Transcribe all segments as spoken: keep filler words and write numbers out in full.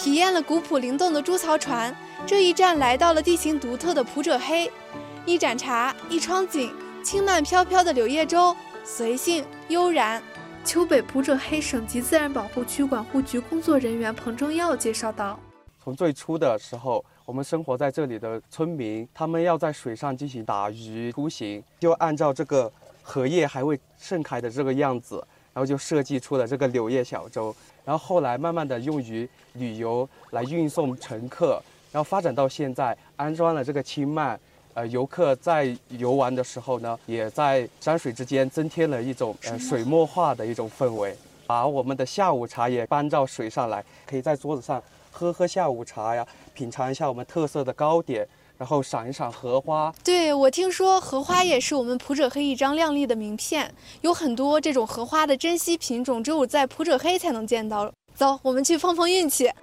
体验了古朴灵动的猪槽船，这一站来到了地形独特的普者黑。一盏茶，一窗景，轻慢飘飘的柳叶舟，随性悠然。丘北普者黑省级自然保护区管护局工作人员彭正耀介绍道： 从最初的时候，我们生活在这里的村民，他们要在水上进行打鱼出行，就按照这个荷叶还未盛开的这个样子，然后就设计出了这个柳叶小舟。然后后来慢慢的用于旅游来运送乘客，然后发展到现在安装了这个轻慢。呃，游客在游玩的时候呢，也在山水之间增添了一种呃水墨画的一种氛围，把我们的下午茶也搬到水上来，可以在桌子上喝喝下午茶呀，品尝一下我们特色的糕点，然后赏一赏荷花。 对，我听说荷花也是我们普者黑一张亮丽的名片，有很多这种荷花的珍稀品种，只有在普者黑才能见到。走，我们去碰碰运气。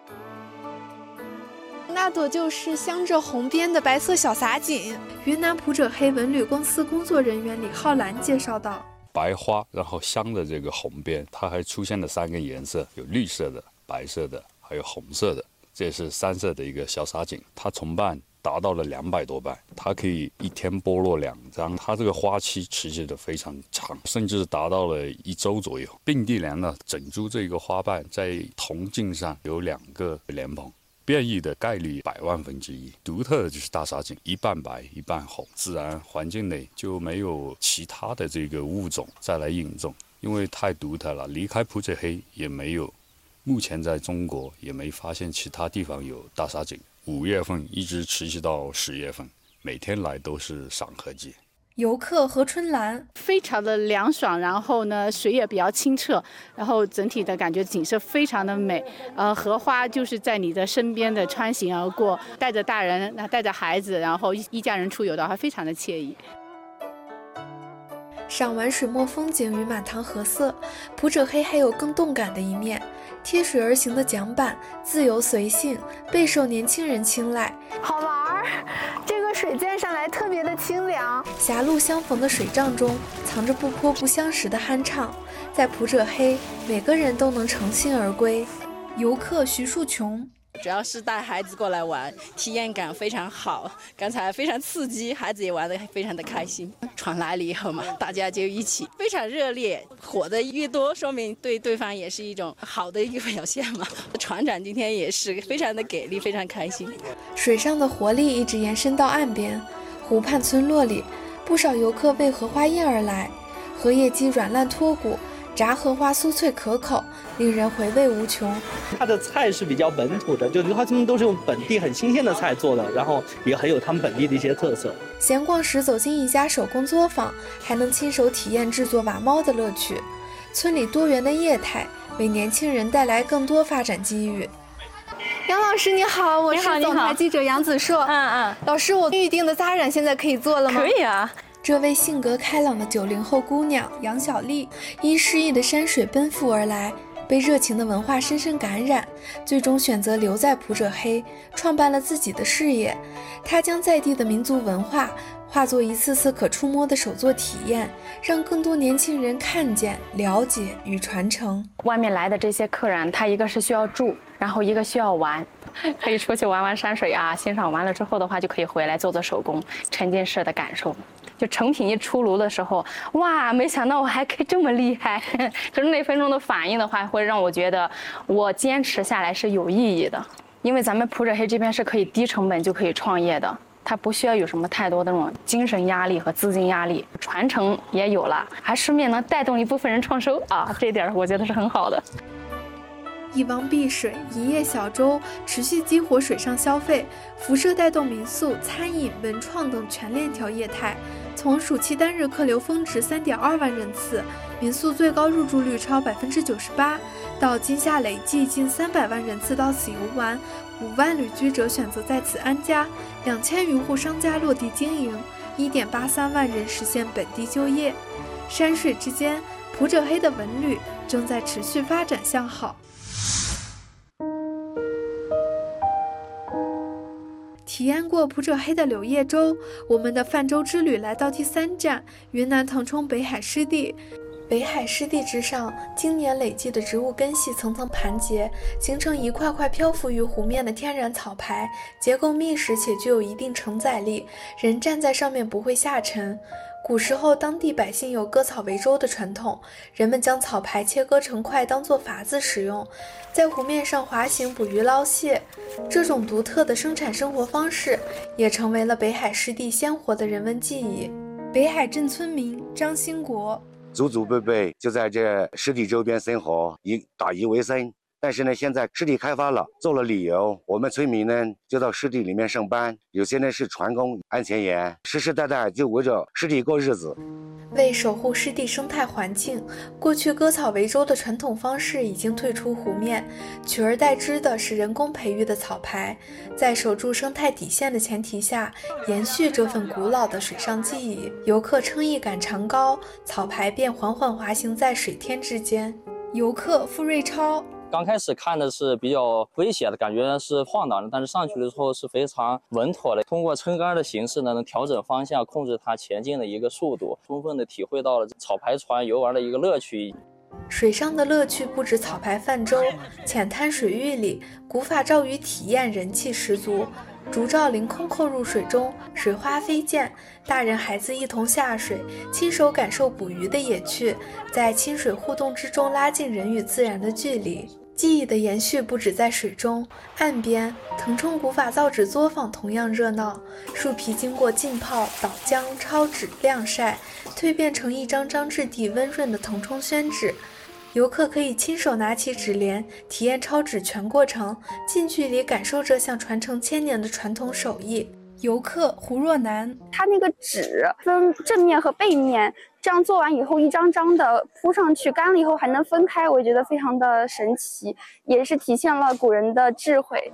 那朵就是镶着红边的白色小洒锦。云南普者黑文旅公司工作人员李浩兰介绍道： 白花，然后镶的这个红边，它还出现了三个颜色，有绿色的、白色的，还有红色的，这是三色的一个小洒锦。它重瓣达到了两百多瓣，它可以一天剥落两张，它这个花期持续的非常长，甚至达到了一周左右。并蒂莲呢，整株这个花瓣在铜茎上有两个莲蓬。变异的概率百万分之一，独特的就是大洒锦，一半白一半红，自然环境内就没有其他的这个物种再来引种，因为太独特了。离开普者黑也没有，目前在中国也没发现其他地方有大洒锦。五月份一直持续到十月份，每天来都是赏荷季。 游客何春兰非常的凉爽，然后呢水也比较清澈，然后整体的感觉景色非常的美。呃，荷花就是在你的身边的穿行而过，带着大人，带着孩子，然后一家人出游的话，非常的惬意。 赏完水墨风景与满堂荷色，普者黑还有更动感的一面。贴水而行的桨板自由随性，备受年轻人青睐。好玩儿，这个水溅上来特别的清凉。狭路相逢的水仗中，藏着不泼不相识的酣畅。在普者黑，每个人都能乘兴而归。游客徐树琼。 主要是带孩子过来玩，体验感非常好，刚才非常刺激，孩子也玩得非常的开心。船来了以后嘛，大家就一起非常热烈，火的越多，说明对对方也是一种好的一个表现嘛。船长今天也是非常的给力，非常开心。 水上的活力一直延伸到岸边，湖畔村落里，不少游客为荷花宴而来，荷叶鸡软烂脱骨，炸荷花酥脆可口，令人回味无穷。 它的菜是比较本土的，就是它们都是用本地很新鲜的菜做的，然后也很有他们本地的一些特色。 闲逛时走进一家手工作坊，还能亲手体验制作瓦猫的乐趣。村里多元的业态为年轻人带来更多发展机遇。杨老师你好，我是总台记者杨子硕。 嗯嗯， 老师，我预定的扎染现在可以做了吗？ 可以啊。 这位性格开朗的九零后姑娘杨小丽，因诗意的山水奔赴而来，被热情的文化深深感染，最终选择留在普者黑，创办了自己的事业。她将在地的民族文化化作一次次可触摸的手作体验，让更多年轻人看见、了解与传承。 外面来的这些客人，他一个是需要住，然后一个需要玩，可以出去玩玩山水啊，欣赏完了之后的话，就可以回来做做手工，沉浸式的感受。就成品一出炉的时候，哇，没想到我还可以这么厉害！就是那分钟的反应的话，会让我觉得我坚持下来是有意义的。因为咱们普者黑这边是可以低成本就可以创业的，它不需要有什么太多的那种精神压力和资金压力，传承也有了，还顺便能带动一部分人创收啊，这一点我觉得是很好的。 一汪碧水，一叶小舟，持续激活水上消费，辐射带动民宿、餐饮、文创等全链条业态。从暑期单日客流峰值 三点二万人次，民宿最高入住率超 百分之九十八， 到今夏累计近三百万人次到此游玩，五万旅居者选择在此安家，两千余户商家落地经营， 一点八三万人实现本地就业。山水之间，普者黑的文旅正在持续发展向好。体验过普者黑的柳叶舟，我们的泛舟之旅来到第三站云南腾冲北海湿地。 北海湿地之上，经年累积的植物根系层层盘结，形成一块块漂浮于湖面的天然草排，结构密实且具有一定承载力，人站在上面不会下沉。古时候，当地百姓有割草为舟的传统，人们将草排切割成块当作筏子使用，在湖面上滑行捕鱼捞蟹。这种独特的生产生活方式，也成为了北海湿地鲜活的人文记忆。北海镇村民张兴国， 祖祖辈辈就在这湿地周边生活，以打鱼为生。但是呢，现在湿地开发了，做了旅游，我们村民呢就到湿地里面上班，有些呢是船工、安全员，世世代代就围着湿地过日子。 为守护湿地生态环境，过去割草为舟的传统方式已经退出湖面，取而代之的是人工培育的草排，在守住生态底线的前提下，延续这份古老的水上记忆。游客撑一杆长篙，草排便缓缓滑行在水天之间。游客付瑞超， 刚开始看的是比较危险的，感觉是晃荡的，但是上去的时候是非常稳妥的。通过撑杆的形式呢，能调整方向，控制它前进的一个速度，充分的体会到了草排船游玩的一个乐趣。 水上的乐趣不止草排泛舟，浅滩水域里，古法照鱼体验人气十足。竹罩凌空扣入水中，水花飞溅，大人孩子一同下水，亲手感受捕鱼的野趣，在亲水互动之中拉近人与自然的距离。记忆的延续不止在水中，岸边腾冲古法造纸作坊同样热闹，树皮经过浸泡、捣浆、抄纸、晾晒，蜕变成一张张质地温润的腾冲宣纸。游客可以亲手拿起纸帘，体验抄纸全过程，近距离感受这项传承千年的传统手艺。游客胡若楠， 它那个纸分正面和背面，这样做完以后一张张的铺上去，干了以后还能分开，我觉得非常的神奇，也是体现了古人的智慧。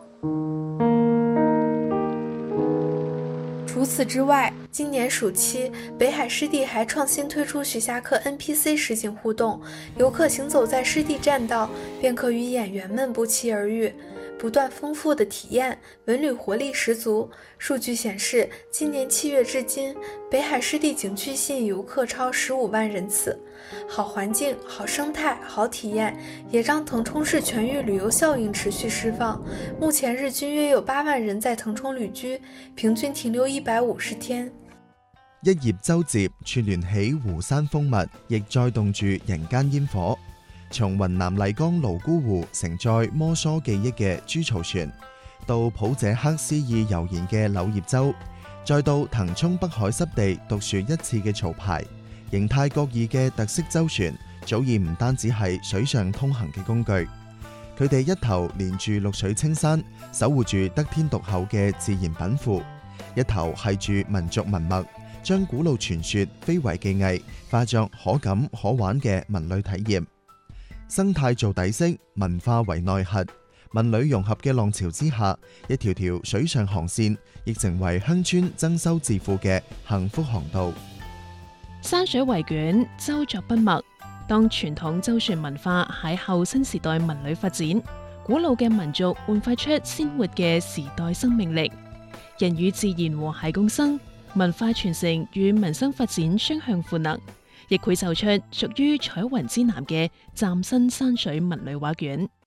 除此之外，今年暑期，北海湿地还创新推出徐霞客 N P C 实景互动，游客行走在湿地栈道，便可与演员们不期而遇。不断丰富的体验，文旅活力十足。数据显示，今年七月至今，北海湿地景区吸引游客超十五万人次。好环境、好生态、好体验，也让腾冲市全域旅游效应持续释放。目前日均約有八萬人在騰衝旅居，平均停留一百五十天。 一葉舟接串聯起湖山風物，亦載動住人間煙火。從雲南麗江瀘沽湖承載摩梭記憶嘅豬槽船，到普謝克詩意悠然嘅柳葉洲，再到騰衝北海濕地獨樹一幟嘅潮牌，形態各異嘅特色舟船，早已唔單止係水上通行嘅工具，佢哋一頭連住綠水青山，守護住得天獨厚嘅自然稟賦，一頭係住民族文脈，將古老傳說非遺技藝化作可感可玩嘅文旅體驗。生態做底色，文化為內核，文旅融合嘅浪潮之下，一條條水上航線亦成為鄉村增收致富嘅幸福航道。 山水圍卷，舟作筆墨。當傳統舟船文化喺後新時代文旅發展，古老嘅民族煥發出鮮活嘅時代生命力。人與自然和諧共生，文化傳承與民生發展雙向賦能。亦繪就出屬於彩雲之南嘅嶄新山水文旅畫卷。